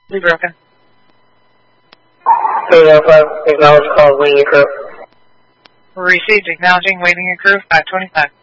Be broken. 305, acknowledge call, waiting your crew. Received, acknowledging, waiting your crew, 525.